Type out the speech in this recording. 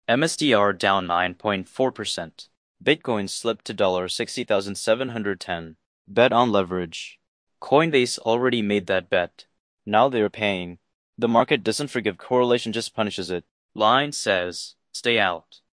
MSTR down 9.4%. Bitcoin slipped to 60,710. Bet on leverage. Coinbase already made that bet. Now they're paying. The market doesn't forgive correlation, just punishes it. Line says, stay out.